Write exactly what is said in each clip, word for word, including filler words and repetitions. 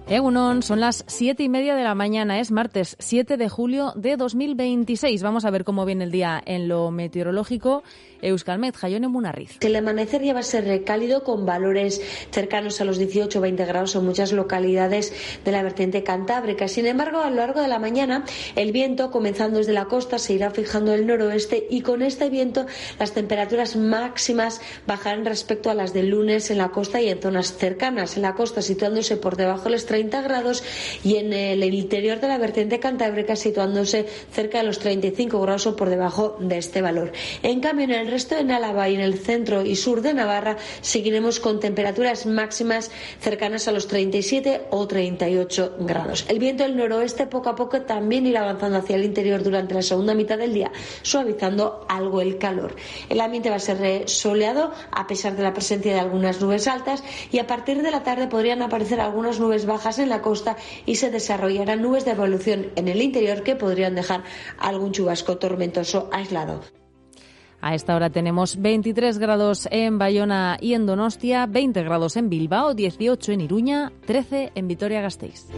Egunon, son las siete y media de la mañana, es martes siete de julio de dos mil veintiséis. Vamos a ver cómo viene el día en lo meteorológico. Euskalmet, Jaione Munarriz. El amanecer ya va a ser cálido con valores cercanos a los dieciocho o veinte grados en muchas localidades de la vertiente cantábrica. Sin embargo, a lo largo de la mañana, el viento, comenzando desde la costa, se irá fijando el noroeste y con este viento las temperaturas máximas bajarán respecto a las del lunes en la costa y en zonas cercanas. En la costa situándose por debajo de los treinta grados y en el interior de la vertiente cantábrica situándose cerca de los treinta y cinco grados o por debajo de este valor. En cambio, en el resto de Álava y en el centro y sur de Navarra seguiremos con temperaturas máximas cercanas a los treinta y siete o treinta y ocho grados. El viento del noroeste poco a poco también irá avanzando hacia el interior durante la segunda mitad del día, suavizando algo el calor. El ambiente va a ser soleado a pesar de la presencia de algunas nubes altas y a partir de la tarde podrían aparecer algunas nubes bajas en la costa y se desarrollarán nubes de evolución en el interior que podrían dejar algún chubasco tormentoso aislado. A esta hora tenemos veintitrés grados en Bayona y en Donostia, veinte grados en Bilbao, dieciocho en Iruña, trece en Vitoria-Gasteiz.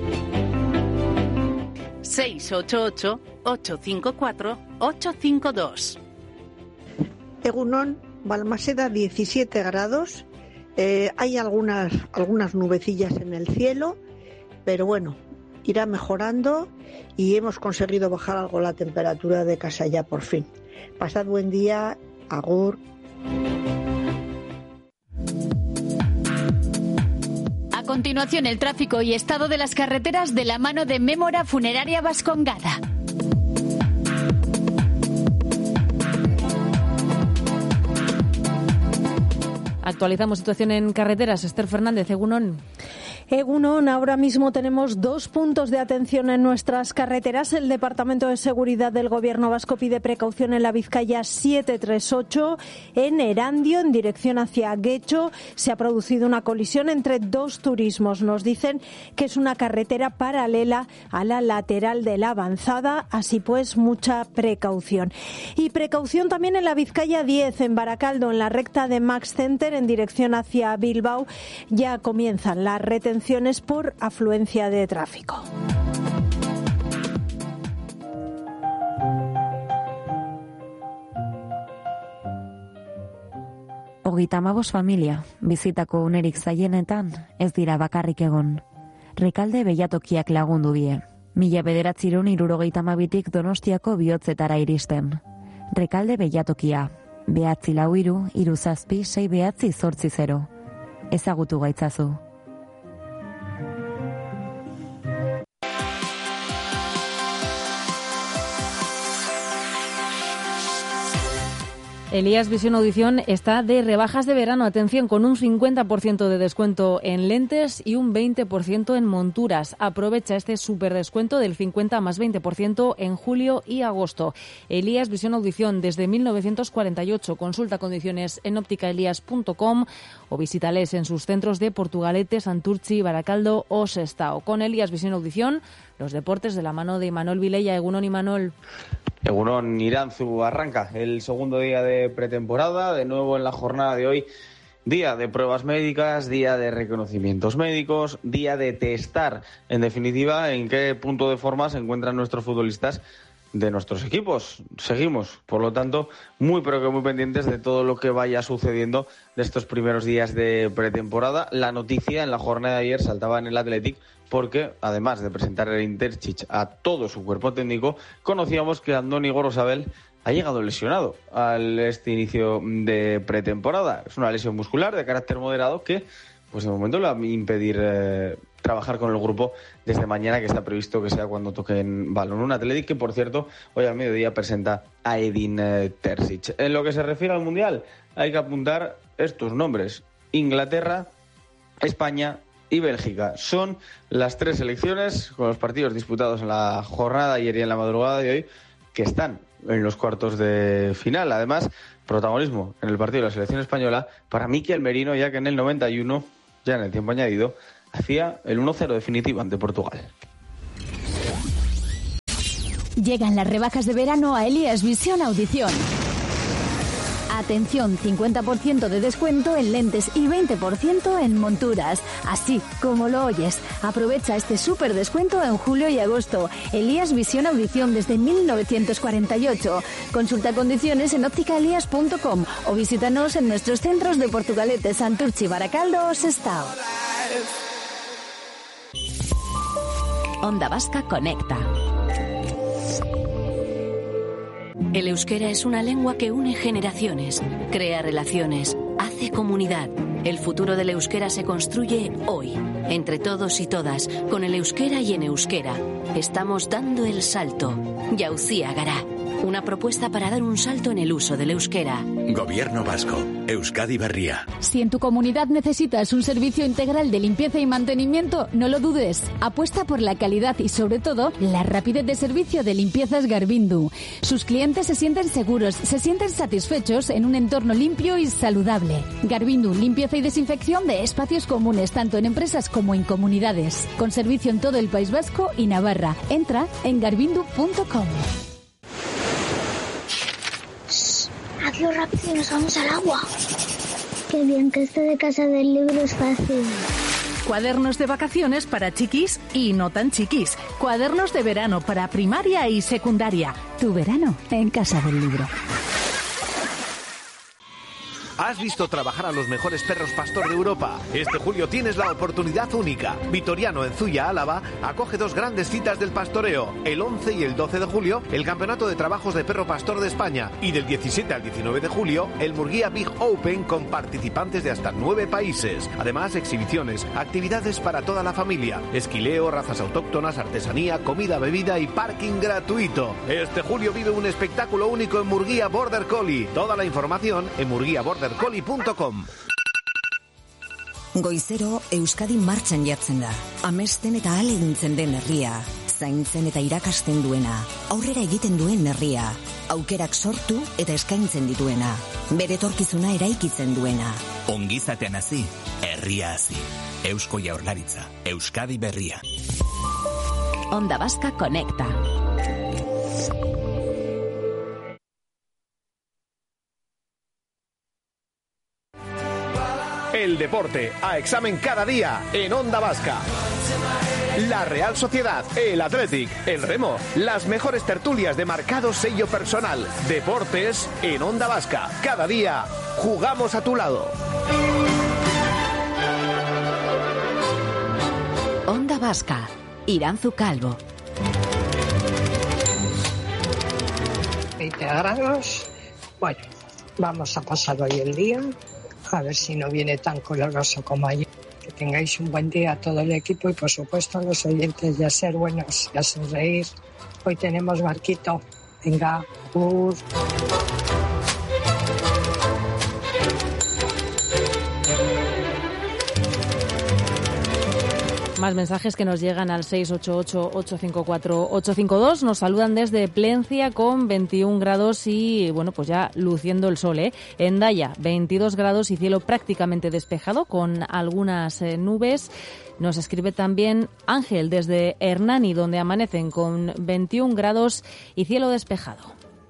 seis ocho ocho, ocho cinco cuatro, ocho cinco dos. Egunon, Balmaseda, diecisiete grados. Eh, hay algunas, algunas nubecillas en el cielo, pero bueno, irá mejorando y hemos conseguido bajar algo la temperatura de casa ya por fin. Pasad buen día, agur. A continuación, el tráfico y estado de las carreteras de la mano de Mémora Funeraria Vascongada. Actualizamos situación en carreteras. Esther Fernández, Egunon. Egunon, ahora mismo tenemos dos puntos de atención en nuestras carreteras. El Departamento de Seguridad del Gobierno vasco pide precaución en la Vizcaya setecientos treinta y ocho. En Erandio, en dirección hacia Guecho, se ha producido una colisión entre dos turismos. Nos dicen que es una carretera paralela a la lateral de la avanzada, así pues mucha precaución. Y precaución también en la Vizcaya diez, en Baracaldo, en la recta de Max Center, en dirección hacia Bilbao. Ya comienzan las retenciones por afluencia de tráfico. Hogeita hamabost familia, bizitako unerik zailenetan, ez dira bakarrik egon. Rekalde behiatokiak lagundu die. Mila bederatziehun hirurogeita hamabitik Donostiako bihotzetara iristen. Rekalde behiatokia, behatzi lau hiru, hiru zazpi, sei behatzi zortzi zero. Ezagutu gaitzazu. Elías Visión Audición está de rebajas de verano. Atención, con un cincuenta por ciento de descuento en lentes y un veinte por ciento en monturas. Aprovecha este súper descuento del cincuenta más veinte por ciento en julio y agosto. Elías Visión Audición desde mil novecientos cuarenta y ocho. Consulta condiciones en óptica elías punto com o visítales en sus centros de Portugalete, Santurtzi, Baracaldo o Sestao. Con Elías Visión Audición, los deportes de la mano de Imanol Vilella. Egunon, Imanol. Egunon, Iranzu, arranca el segundo día de pretemporada, de nuevo en la jornada de hoy, día de pruebas médicas, día de reconocimientos médicos, día de testar, en definitiva, en qué punto de forma se encuentran nuestros futbolistas de nuestros equipos. Seguimos, por lo tanto, muy pero que muy pendientes de todo lo que vaya sucediendo de estos primeros días de pretemporada. La noticia en la jornada de ayer saltaba en el Athletic porque, además de presentar el Interchich a todo su cuerpo técnico, conocíamos que Andoni Gorosabel ha llegado lesionado al este inicio de pretemporada. Es una lesión muscular de carácter moderado que, pues de momento, le va a impedir eh, trabajar con el grupo desde mañana, que está previsto que sea cuando toquen balón. Un Athletic que, por cierto, hoy al mediodía presenta a Edin eh, Terzic. En lo que se refiere al Mundial, hay que apuntar estos nombres: Inglaterra, España y Bélgica. Son las tres selecciones, con los partidos disputados en la jornada ayer y en la madrugada de hoy, que están en los cuartos de final. Además, protagonismo en el partido de la selección española para Mikel Merino, ya que en el noventa y uno, ya en el tiempo añadido, hacía el uno cero definitivo ante Portugal. Llegan las rebajas de verano a Elías Visión Audición. Atención, cincuenta por ciento de descuento en lentes y veinte por ciento en monturas. Así como lo oyes. Aprovecha este súper descuento en julio y agosto. Elías Visión Audición desde mil novecientos cuarenta y ocho. Consulta condiciones en óptica elías punto com o visítanos en nuestros centros de Portugalete, Santurchi, Baracaldo o Sestao. Onda Vasca Conecta. El euskera es una lengua que une generaciones, crea relaciones, hace comunidad. El futuro del euskera se construye hoy, entre todos y todas, con el euskera y en euskera. Estamos dando el salto. Jauzia Gara. Una propuesta para dar un salto en el uso del euskera. Gobierno vasco. Euskadi Berria. Si en tu comunidad necesitas un servicio integral de limpieza y mantenimiento, no lo dudes. Apuesta por la calidad y, sobre todo, la rapidez de servicio de Limpiezas Garbindu. Sus clientes se sienten seguros, se sienten satisfechos en un entorno limpio y saludable. Garbindu, limpieza y desinfección de espacios comunes, tanto en empresas como en comunidades. Con servicio en todo el País Vasco y Navarra. Entra en garbindu punto com. Hazlo rápido y nos vamos al agua. Qué bien que esto de casa del libro es fácil. Cuadernos de vacaciones para chiquis y no tan chiquis. Cuadernos de verano para primaria y secundaria. Tu verano en casa del libro. ¿Has visto trabajar a los mejores perros pastor de Europa? Este julio tienes la oportunidad única. Vitoriano, en Zuya, Álava, acoge dos grandes citas del pastoreo. El once y el doce de julio, el Campeonato de Trabajos de Perro Pastor de España. Y del diecisiete al diecinueve de julio, el Murguía Big Open con participantes de hasta nueve países. Además, exhibiciones, actividades para toda la familia. Esquileo, razas autóctonas, artesanía, comida, bebida y parking gratuito. Este julio vive un espectáculo único en Murguía Border Collie. Toda la información en murguía border collie punto com. Goizero Euskadi martxan jartzen da. Amesten eta ahalegintzen den herria. Zaintzen eta irakasten duena. Aurrera egiten duen herria. Aukerak sortu eta eskaintzen dituena. Bere etorkizuna eraikitzen duena. Ongizatean hasi, herria hasi. Eusko Jaurlaritza, Euskadi Berria. Onda Vasca Conecta. El deporte a examen cada día en Onda Vasca. La Real Sociedad, el Athletic, el Remo, las mejores tertulias de marcado sello personal. Deportes en Onda Vasca. Cada día jugamos a tu lado. Onda Vasca, Iranzu Calvo. veinte grados. Bueno, vamos a pasar hoy el día. A ver si no viene tan coloroso como ayer. Que tengáis un buen día a todo el equipo y, por supuesto, a los oyentes, y a ser buenos y a sonreír. Hoy tenemos barquito. Venga, uh. Más mensajes que nos llegan al seis ocho ocho, ocho cinco cuatro, ocho cinco dos. Nos saludan desde Plencia con veintiún grados y, bueno, pues ya luciendo el sol, ¿eh? En Daya, veintidós grados y cielo prácticamente despejado con algunas eh, nubes. Nos escribe también Ángel desde Hernani, donde amanecen con veintiún grados y cielo despejado.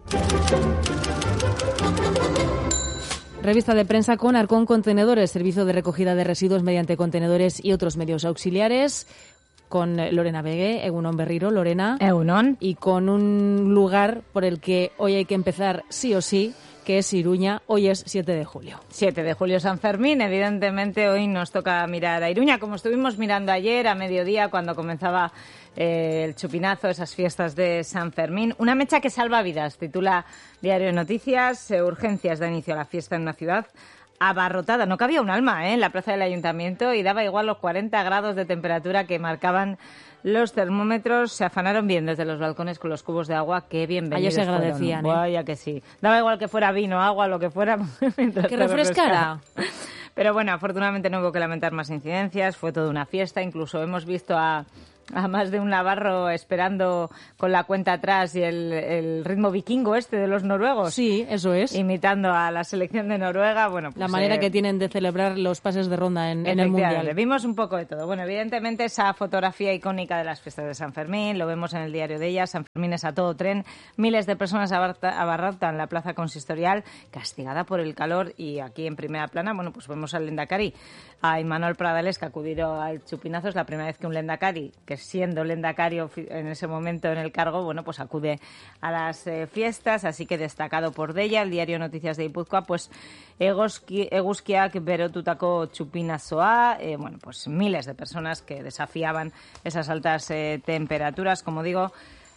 Revista de prensa con Arcón Contenedores, servicio de recogida de residuos mediante contenedores y otros medios auxiliares, con Lorena Begue, Egunon Berriro, Lorena. Egunon. Y con un lugar por el que hoy hay que empezar sí o sí, que es Iruña. Hoy es siete de julio. siete de julio, San Fermín. Evidentemente hoy nos toca mirar a Iruña, como estuvimos mirando ayer a mediodía cuando comenzaba eh, el chupinazo, esas fiestas de San Fermín. Una mecha que salva vidas, titula Diario de Noticias. Eh, urgencias da inicio a la fiesta en una ciudad abarrotada. No cabía un alma ¿eh? en la plaza del ayuntamiento y daba igual los cuarenta grados de temperatura que marcaban los termómetros. Se afanaron bien desde los balcones con los cubos de agua. Qué bienvenidos fueron. Ellos se agradecían. ¿eh? Vaya que sí. Daba igual que fuera vino, agua, lo que fuera. Que refrescara. Pero bueno, afortunadamente no hubo que lamentar más incidencias. Fue toda una fiesta. Incluso hemos visto a a más de un navarro esperando con la cuenta atrás y el, el ritmo vikingo este de los noruegos. Sí, eso es. Imitando a la selección de Noruega. Bueno, pues, la manera eh, que tienen de celebrar los pases de ronda en, en el Mundial. Vimos un poco de todo. Bueno, evidentemente esa fotografía icónica de las fiestas de San Fermín, lo vemos en el diario de ella. San Fermín es a todo tren. Miles de personas abarrotan la plaza consistorial, castigada por el calor. Y aquí en primera plana, bueno, pues vemos al Lendakari, a Imanol Pradales, que acudió al chupinazo. Es la primera vez que un Lendakari, que siendo Lendakari en ese momento en el cargo, bueno, pues acude a las eh, fiestas, así que destacado por Deia. El diario Noticias de Guipúzcoa, pues Egoski, Eguzkiak berotutako chupinazoa, eh, bueno, pues miles de personas que desafiaban esas altas eh, temperaturas, como digo.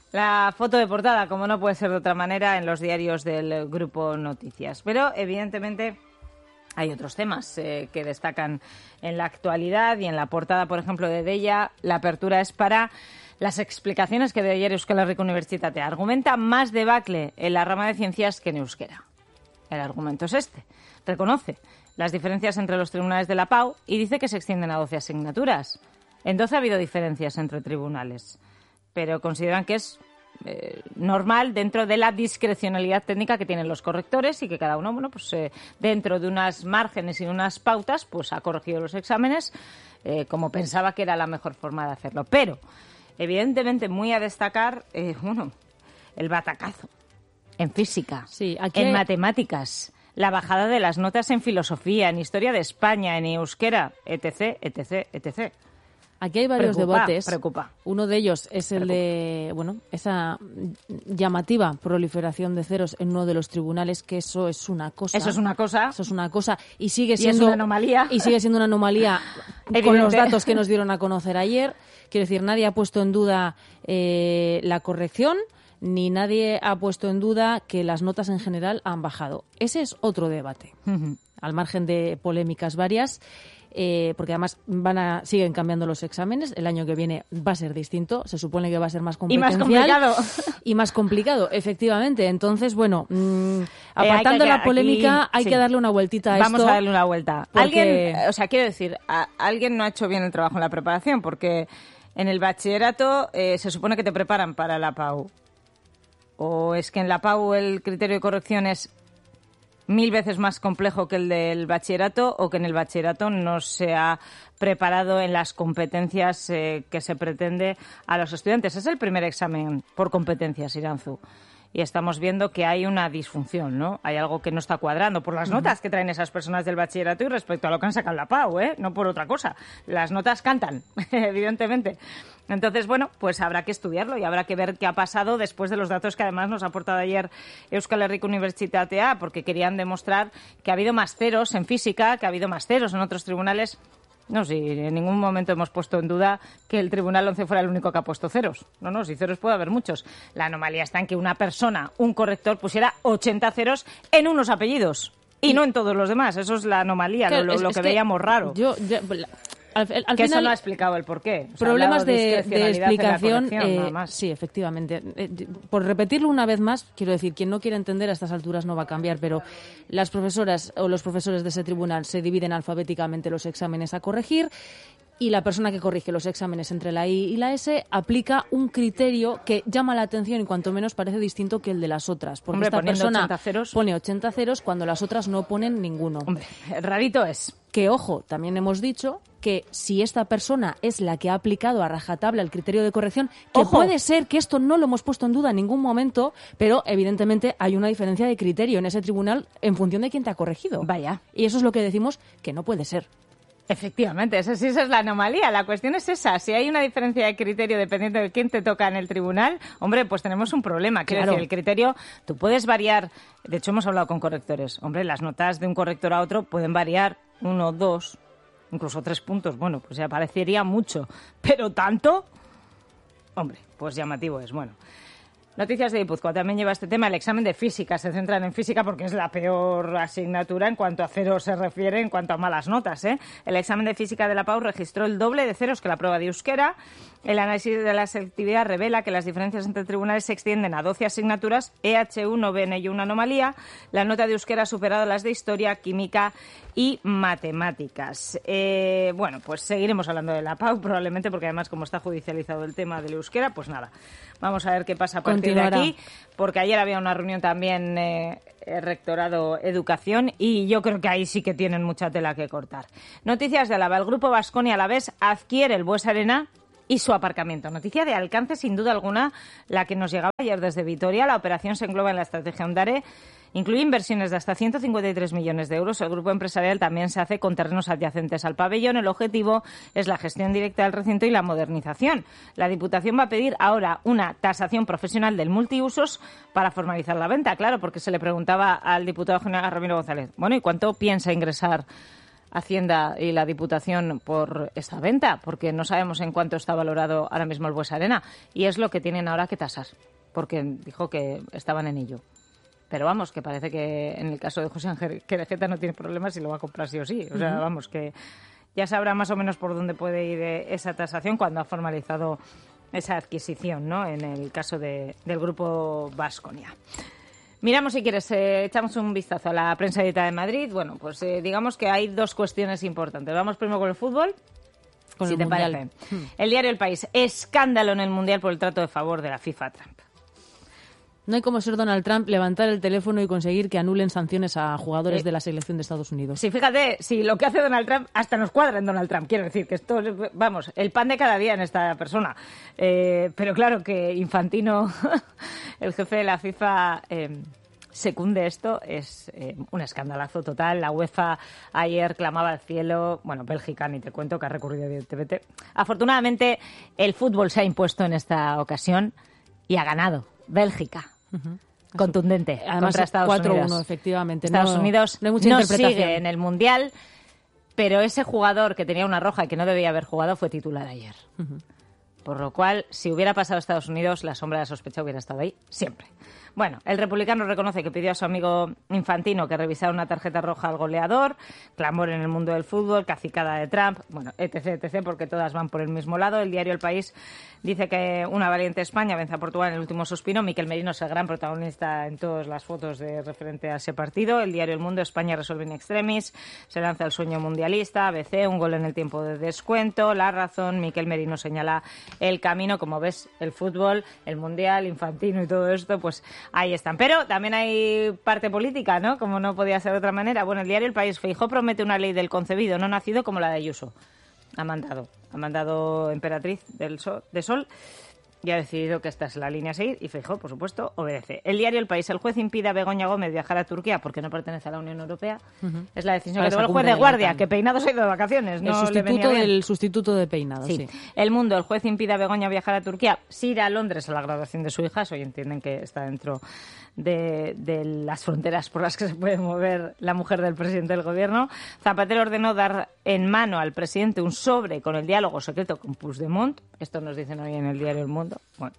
La foto de portada, como no puede ser de otra manera, en los diarios del Grupo Noticias. Pero, evidentemente, hay otros temas eh, que destacan en la actualidad y en la portada, por ejemplo, de Deia. La apertura es para las explicaciones que de ayer Euskal Herriko Unibertsitatea argumenta más debacle en la rama de ciencias que en euskera. El argumento es este. Reconoce las diferencias entre los tribunales de la Pau y dice que se extienden a doce asignaturas. En doce ha habido diferencias entre tribunales, pero consideran que es eh, normal dentro de la discrecionalidad técnica que tienen los correctores y que cada uno, bueno, pues eh, dentro de unas márgenes y unas pautas, pues ha corregido los exámenes eh, como pensaba que era la mejor forma de hacerlo. Pero, evidentemente, muy a destacar, eh, bueno, el batacazo en física, sí, aquí en hay... matemáticas, la bajada de las notas en filosofía, en historia de España, en euskera, etc, etc, etc. Aquí hay varios preocupa, debates. Preocupa. Uno de ellos es el preocupa. de, bueno, esa llamativa proliferación de ceros en uno de los tribunales, que eso es una cosa. Eso es una cosa. Eso es una cosa y sigue Y siendo es una anomalía. Y sigue siendo una anomalía con los datos que nos dieron a conocer ayer. Quiero decir, nadie ha puesto en duda eh, la corrección, ni nadie ha puesto en duda que las notas en general han bajado. Ese es otro debate, uh-huh. al margen de polémicas varias. Eh, porque además van a siguen cambiando los exámenes. El año que viene va a ser distinto. Se supone que va a ser más competencial. Y más complicado. Y más complicado, efectivamente. Entonces, bueno, mmm, apartando eh, que, la polémica, aquí, hay sí. que darle una vueltita a Vamos esto. Vamos a darle una vuelta. Porque... Alguien, o sea, quiero decir, a, alguien no ha hecho bien el trabajo en la preparación, porque en el bachillerato eh, se supone que te preparan para la Pau. O es que en la Pau el criterio de corrección es mil veces más complejo que el del bachillerato, o que en el bachillerato no se ha preparado en las competencias eh, que se pretende a los estudiantes. Es el primer examen por competencias, Iranzu. Y estamos viendo que hay una disfunción, ¿no? Hay algo que no está cuadrando por las notas que traen esas personas del bachillerato y respecto a lo que han sacado la Pau, ¿eh? No por otra cosa. Las notas cantan, evidentemente. Entonces, bueno, pues habrá que estudiarlo y habrá que ver qué ha pasado después de los datos que además nos ha aportado ayer Euskal Herriko Unibertsitatea, porque querían demostrar que ha habido más ceros en física, que ha habido más ceros en otros tribunales. No, si en ningún momento hemos puesto en duda que el Tribunal once fuera el único que ha puesto ceros. No, no, si ceros puede haber muchos. La anomalía está en que una persona, un corrector, pusiera ochenta ceros en unos apellidos y no en todos los demás. Eso es la anomalía, claro, lo, lo, es, lo que, es que veíamos raro. Yo, yo, al, al que final, eso no ha explicado el porqué. O sea, problemas de, de explicación, eh, nada más. Sí, efectivamente. Eh, por repetirlo una vez más, quiero decir, quien no quiere entender a estas alturas no va a cambiar, pero las profesoras o los profesores de ese tribunal se dividen alfabéticamente los exámenes a corregir, y la persona que corrige los exámenes entre la I y la S aplica un criterio que llama la atención y cuanto menos parece distinto que el de las otras. Porque Hombre, esta persona ochenta ceros. pone ochenta ceros cuando las otras no ponen ninguno. Hombre, rarito es. Que, ojo, también hemos dicho que si esta persona es la que ha aplicado a rajatabla el criterio de corrección, que Ojo. puede ser que esto no lo hemos puesto en duda en ningún momento, pero evidentemente hay una diferencia de criterio en ese tribunal en función de quién te ha corregido. Vaya. Y eso es lo que decimos que no puede ser. Efectivamente, esa sí esa es la anomalía. La cuestión es esa. Si hay una diferencia de criterio dependiendo de quién te toca en el tribunal, hombre, pues tenemos un problema. Quiero Claro. decir, el criterio, tú puedes variar. De hecho, hemos hablado con correctores. Hombre, las notas de un corrector a otro pueden variar uno, dos, incluso tres puntos. Bueno, pues ya parecería mucho. Pero tanto, hombre, pues llamativo es. Bueno, Noticias de Guipúzcoa también lleva este tema. El examen de física. Se centran en física porque es la peor asignatura en cuanto a ceros se refiere, en cuanto a malas notas, ¿eh? El examen de física de la P A U registró el doble de ceros que la prueba de euskera. El análisis de la selectividad revela que las diferencias entre tribunales se extienden a doce asignaturas. E H uno ve en ello una anomalía. La nota de euskera ha superado las de historia, química y matemáticas. Eh, bueno, pues seguiremos hablando de la P A U probablemente, porque además como está judicializado el tema del euskera, pues nada, vamos a ver qué pasa a partir Continuará. de aquí, porque ayer había una reunión también eh, rectorado Educación y yo creo que ahí sí que tienen mucha tela que cortar. Noticias de Álava. El grupo Baskonia Alavés adquiere el Buesa Arena y su aparcamiento. Noticia de alcance, sin duda alguna, la que nos llegaba ayer desde Vitoria. La operación se engloba en la estrategia Ondare. Incluye inversiones de hasta ciento cincuenta y tres millones de euros. El grupo empresarial también se hace con terrenos adyacentes al pabellón. El objetivo es la gestión directa del recinto y la modernización. La Diputación va a pedir ahora una tasación profesional del multiusos para formalizar la venta. Claro, porque se le preguntaba al diputado general Ramiro González, bueno, ¿y cuánto piensa ingresar Hacienda y la Diputación por esta venta? Porque no sabemos en cuánto está valorado ahora mismo el Buesa Arena. Y es lo que tienen ahora que tasar, porque dijo que estaban en ello. Pero vamos, que parece que en el caso de José Ángel Querejeta no tiene problemas y lo va a comprar sí o sí. O sea, uh-huh. vamos, que ya sabrá más o menos por dónde puede ir esa tasación cuando ha formalizado esa adquisición, ¿no? En el caso de, del grupo Baskonia. Miramos, si quieres, eh, echamos un vistazo a la prensa editada de Madrid. Bueno, pues eh, digamos que hay dos cuestiones importantes. Vamos primero con el fútbol. Con si el te mundial. Parece. Hmm. El diario El País. Escándalo en el Mundial por el trato de favor de la FIFA a Trump. No hay como ser Donald Trump, levantar el teléfono y conseguir que anulen sanciones a jugadores eh, de la selección de Estados Unidos. Sí, fíjate, si lo que hace Donald Trump hasta nos cuadra en Donald Trump. Quiero decir que esto, vamos, el pan de cada día en esta persona. Eh, pero claro que Infantino, el jefe de la FIFA, eh, secunde esto, es eh, un escandalazo total. La UEFA ayer clamaba al cielo. Bueno, Bélgica, ni te cuento, que ha recurrido directamente. Afortunadamente, el fútbol se ha impuesto en esta ocasión y ha ganado. Bélgica. Uh-huh. Contundente. Además, contra Estados cuatro uno, Unidos. Efectivamente. Estados no, Unidos no, hay mucha no interpretación. Sigue en el Mundial, pero ese jugador que tenía una roja y que no debía haber jugado fue titular ayer. Uh-huh. Por lo cual, si hubiera pasado a Estados Unidos, la sombra de la sospecha hubiera estado ahí siempre. Bueno, el republicano reconoce que pidió a su amigo Infantino que revisara una tarjeta roja al goleador, clamor en el mundo del fútbol, cacicada de Trump, bueno, etc, etc, porque todas van por el mismo lado. El diario El País dice que una valiente España vence a Portugal en el último suspiro. Miquel Merino es el gran protagonista en todas las fotos de referente a ese partido. El diario El Mundo, España resuelve in extremis, se lanza el sueño mundialista, A B C, un gol en el tiempo de descuento. La Razón, Miquel Merino señala el camino. Como ves, el fútbol, el mundial, Infantino y todo esto, pues ahí están. Pero también hay parte política, ¿no? Como no podía ser de otra manera. Bueno, el diario El País, Feijóo promete una ley del concebido no nacido como la de Ayuso. Ha mandado, ha mandado Emperatriz del Sol, de Sol y ha decidido que esta es la línea a seguir y Feijóo, por supuesto, obedece. El diario El País, el juez impide a Begoña Gómez viajar a Turquía porque no pertenece a la Unión Europea. Uh-huh. Es la decisión Para que tomó el juez de guardia, que Peinado se ha ido de vacaciones. El no sustituto del sustituto de Peinado, sí. sí. El Mundo, el juez impide a Begoña viajar a Turquía, sí ir a Londres a la graduación de su hija. Hoy entienden que está dentro de, de las fronteras por las que se puede mover la mujer del presidente del gobierno. Zapatero ordenó dar en mano al presidente un sobre con el diálogo secreto con Puigdemont. Esto nos dicen hoy en el diario El Mundo. Bueno.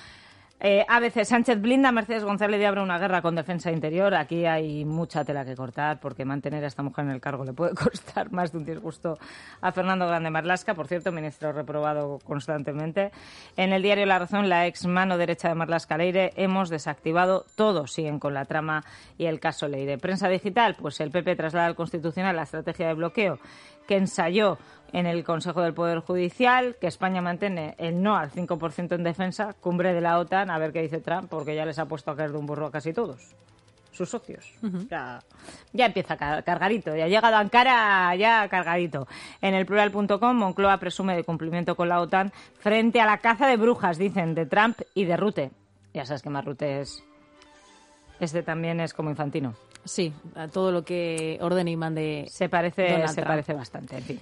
Eh, A B C, Sánchez blinda a Mercedes González y abre una guerra con Defensa Interior. Aquí hay mucha tela que cortar porque mantener a esta mujer en el cargo le puede costar más de un disgusto a Fernando Grande Marlaska, por cierto, ministro reprobado constantemente. En el diario La Razón, la ex mano derecha de Marlaska, Leire, hemos desactivado todo. Siguen con la trama y el caso Leire. Prensa digital, pues el P P traslada al Constitucional la estrategia de bloqueo que ensayó en el Consejo del Poder Judicial, que España mantiene el no al cinco por ciento en defensa, cumbre de la OTAN, a ver qué dice Trump, porque ya les ha puesto a caer de un burro a casi todos sus socios. Uh-huh. Ya, ya empieza cargadito, ya ha llegado a Ankara ya cargadito. En el plural punto com, Moncloa presume de cumplimiento con la OTAN frente a la caza de brujas, dicen, de Trump y de Rutte. Ya sabes que más Rutte es... Este también es como Infantino. Sí, a todo lo que ordene y mande se parece, Donald se Trump. parece bastante, en fin.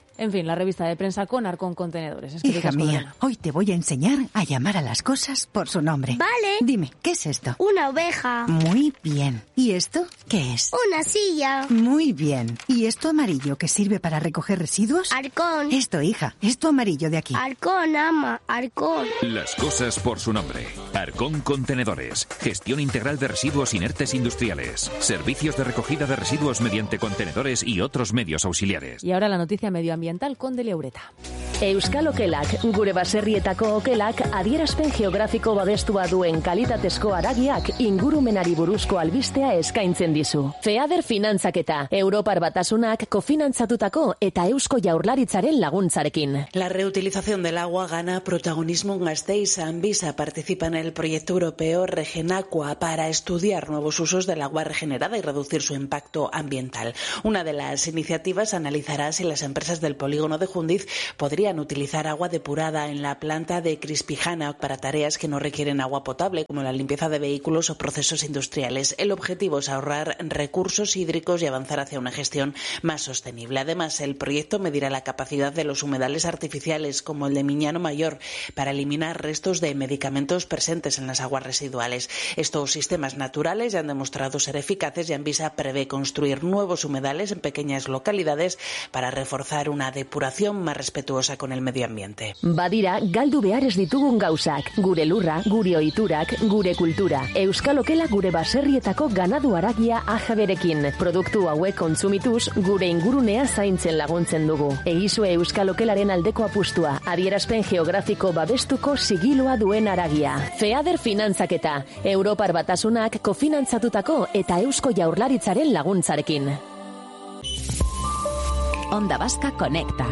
En fin, la revista de prensa con Arcón Contenedores. Es que Hija mía, hoy te voy a enseñar a llamar a las cosas por su nombre. Vale. Dime, ¿qué es esto? Una oveja. Muy bien. ¿Y esto qué es? Una silla. Muy bien. ¿Y esto amarillo que sirve para recoger residuos? Arcón. Esto, hija, esto amarillo de aquí. Arcón, ama, Arcón. Las cosas por su nombre. Arcón Contenedores. Gestión integral de residuos inertes industriales. Servicios de recogida de residuos mediante contenedores y otros medios auxiliares. Y ahora la noticia medioambiental con Delia Ureta. Euskal Okelak, gure baserrietako okelak adierazpen geografiko babestua duen kalitatezko haragiak ingurumenari buruzko albistea eskaintzen dizu. Feader finantzaketa, Europar Batasunak kofinantzatutako eta Eusko Jaurlaritzaren laguntzarekin. La reutilización del agua gana protagonismo en Gasteiz. Anvisa participa en el proyecto europeo Regenaqua para estudiar nuevos usos del agua regenerada y reducir su impacto ambiental. Una de las iniciativas analizará si las empresas del polígono de Jundiz podrían utilizar agua depurada en la planta de Crispijana para tareas que no requieren agua potable, como la limpieza de vehículos o procesos industriales. El objetivo es ahorrar recursos hídricos y avanzar hacia una gestión más sostenible. Además, el proyecto medirá la capacidad de los humedales artificiales, como el de Miñano Mayor, para eliminar restos de medicamentos presentes en las aguas residuales. Estos sistemas naturales ya han demostrado ser eficaces y Anvisa prevé construir nuevos humedales en pequeñas localidades para reforzar una depuración más respetuosa con el medio ambiente. Badira, galdu behar ez ditugun gauzak, gure lurra, gure ohiturak, gure kultura. Euskal Okela gure baserrietako ganadu haragia ajaberekin. Produktu hauek kontsumituz, gure ingurunea zaintzen laguntzen dugu. Egizue Euskal Okelaren aldeko apustua, adierazpen geografiko babestuko sigiloa duen haragia. Feader finantzaketa, Europar Batasunak kofinantzatutako eta Eusko Jaurlaritzaren laguntzarekin. Onda Vasca Conecta.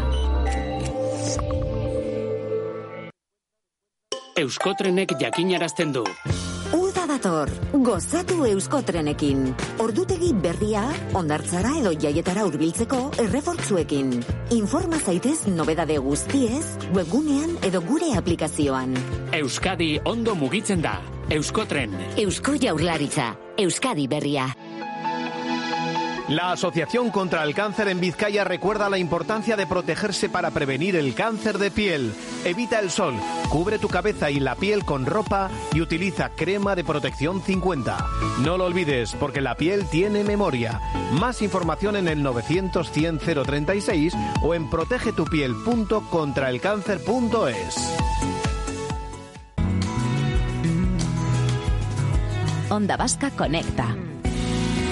Euskotrenek jakinarazten du. Uda dator, gozatu Euskotrenekin. Ordutegi berria, hondartzara edo jaietara hurbiltzeko errefortzuekin. Informa zaitez nobedade guztiez, webgunean edo gure aplikazioan. Euskadi ondo mugitzen da. Euskotren. Eusko Jaurlaritza. Euskadi berria. La Asociación contra el Cáncer en Vizcaya recuerda la importancia de protegerse para prevenir el cáncer de piel. Evita el sol, cubre tu cabeza y la piel con ropa y utiliza crema de protección cincuenta. No lo olvides, porque la piel tiene memoria. Más información en el novecientos cien cero treinta y seis o en protegetupiel punto contraelcáncer punto es. Onda Vasca Conecta.